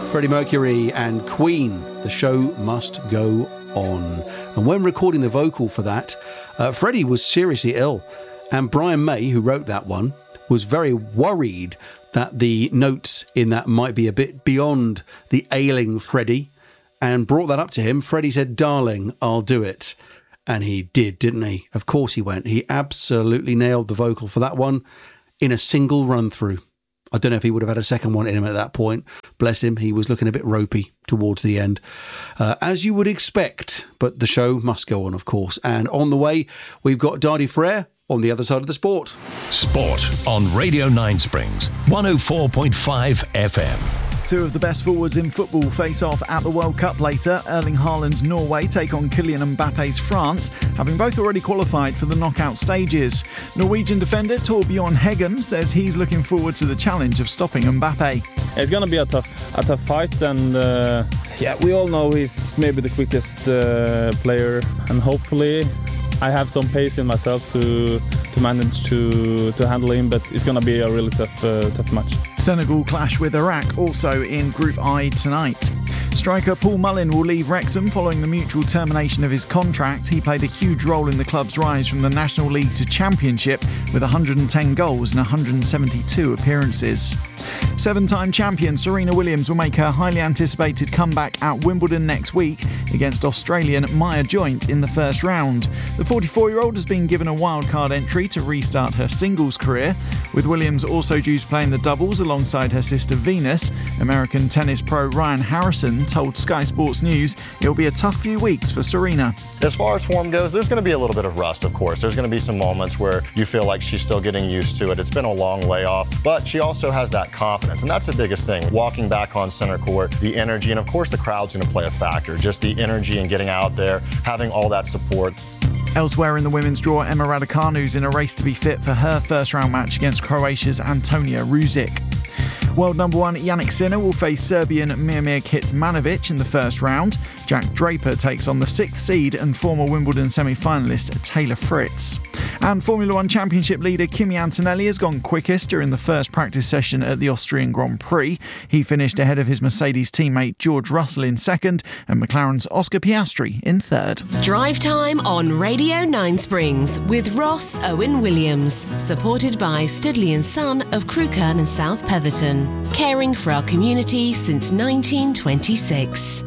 Freddie Mercury and Queen, The Show Must Go On. And when recording the vocal for that, Freddie was seriously ill. And Brian May, who wrote that one, was very worried that the notes in that might be a bit beyond the ailing Freddie, and brought that up to him. Freddie said, "Darling, I'll do it." And he did, didn't he? Of course he went. He absolutely nailed the vocal for that one in a single run through. I don't know if he would have had a second one in him at that point. Bless him, he was looking a bit ropey towards the end. As you would expect, but the show must go on, of course. And on the way, we've got Dardy Frere on the other side of the sport. Sport on Radio 9 Springs, 104.5 FM. Two of the best forwards in football face off at the World Cup later. Erling Haaland's Norway take on Kylian Mbappe's France, having both already qualified for the knockout stages. Norwegian defender Torbjorn Hegem says he's looking forward to the challenge of stopping Mbappe. It's going to be a tough fight, and we all know he's maybe the quickest player, and hopefully I have some pace in myself to manage to handle him, but it's going to be a really tough match. Senegal clash with Iraq also in Group I tonight. Striker Paul Mullin will leave Wrexham following the mutual termination of his contract. He played a huge role in the club's rise from the National League to Championship with 110 goals and 172 appearances. Seven-time champion Serena Williams will make her highly anticipated comeback at Wimbledon next week against Australian Maya Joint in the first round. The 44-year-old has been given a wildcard entry to restart her singles career, with Williams also due to play in the doubles alongside her sister Venus. American tennis pro Ryan Harrison told Sky Sports News it'll be a tough few weeks for Serena. As far as form goes, there's going to be a little bit of rust, of course. There's going to be some moments where you feel like she's still getting used to it. It's been a long layoff, but she also has that confidence, and that's the biggest thing. Walking back on center court, the energy, and of course the crowd's going to play a factor. Just the energy and getting out there, having all that support. Elsewhere in the women's draw, Emma Raducanu's in a race to be fit for her first-round match against Croatia's Antonija Ružić. World number one Jannik Sinner will face Serbian Miomir Kecmanovic in the first round. Jack Draper takes on the 6th seed and former Wimbledon semi-finalist Taylor Fritz. And Formula One Championship leader Kimi Antonelli has gone quickest during the first practice session at the Austrian Grand Prix. He finished ahead of his Mercedes teammate George Russell in second and McLaren's Oscar Piastri in third. Drive time on Radio 9 Springs with Ross Owen Williams, supported by Studley & Son of Crewkerne and South Petherton, caring for our community since 1926.